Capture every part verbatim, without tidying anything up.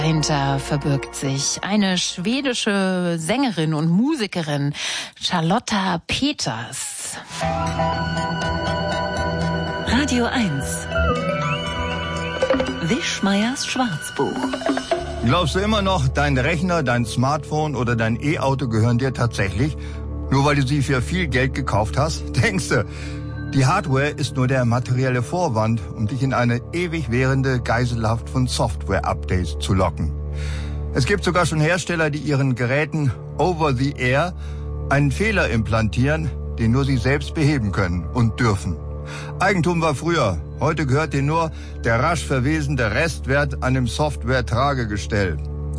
Dahinter verbirgt sich eine schwedische Sängerin und Musikerin, Charlotta Peters. Radio eins. Wischmeiers Schwarzbuch. Glaubst du immer noch, dein Rechner, dein Smartphone oder dein E-Auto gehören dir tatsächlich? Nur weil du sie für viel Geld gekauft hast? Denkst du? Die Hardware ist nur der materielle Vorwand, um dich in eine ewig währende Geiselhaft von Software-Updates zu locken. Es gibt sogar schon Hersteller, die ihren Geräten over the air einen Fehler implantieren, den nur sie selbst beheben können und dürfen. Eigentum war früher, heute gehört dir nur der rasch verwesende Restwert an dem Software-Tragegestell.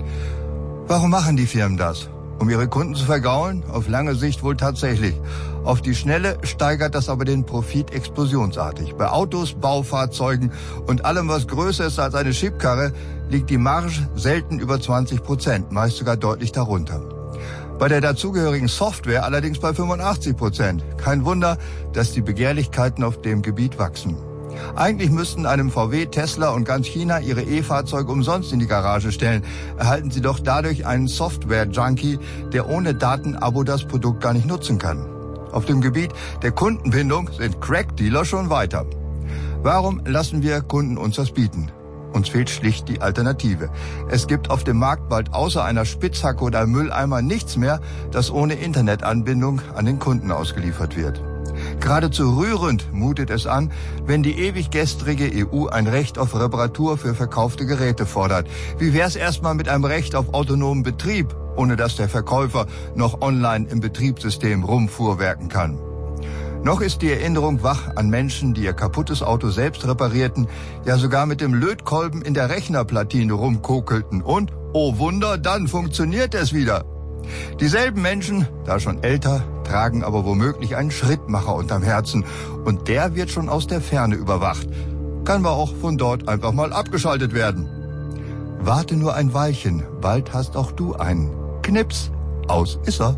Warum machen die Firmen das? Um ihre Kunden zu vergaulen? Auf lange Sicht wohl tatsächlich. Auf die Schnelle steigert das aber den Profit explosionsartig. Bei Autos, Baufahrzeugen und allem, was größer ist als eine Schubkarre, liegt die Marge selten über zwanzig Prozent, meist sogar deutlich darunter. Bei der dazugehörigen Software allerdings bei fünfundachtzig Prozent. Kein Wunder, dass die Begehrlichkeiten auf dem Gebiet wachsen. Eigentlich müssten einem V W, Tesla und ganz China ihre E-Fahrzeuge umsonst in die Garage stellen. Erhalten sie doch dadurch einen Software-Junkie, der ohne Datenabo das Produkt gar nicht nutzen kann. Auf dem Gebiet der Kundenbindung sind Crack-Dealer schon weiter. Warum lassen wir Kunden uns das bieten? Uns fehlt schlicht die Alternative. Es gibt auf dem Markt bald außer einer Spitzhacke oder einem Mülleimer nichts mehr, das ohne Internetanbindung an den Kunden ausgeliefert wird. Geradezu rührend mutet es an, wenn die ewig gestrige E U ein Recht auf Reparatur für verkaufte Geräte fordert. Wie wär's erstmal mit einem Recht auf autonomen Betrieb, ohne dass der Verkäufer noch online im Betriebssystem rumfuhrwerken kann? Noch ist die Erinnerung wach an Menschen, die ihr kaputtes Auto selbst reparierten, ja sogar mit dem Lötkolben in der Rechnerplatine rumkokelten und, oh Wunder, dann funktioniert es wieder. Dieselben Menschen, da schon älter, tragen aber womöglich einen Schrittmacher unterm Herzen und der wird schon aus der Ferne überwacht. Kann aber auch von dort einfach mal abgeschaltet werden. Warte nur ein Weilchen, bald hast auch du einen. Knips, aus ist er.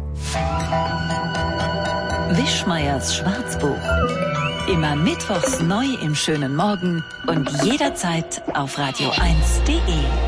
Wischmeiers Schwarzbuch. Immer mittwochs neu im schönen Morgen und jederzeit auf radio eins punkt de.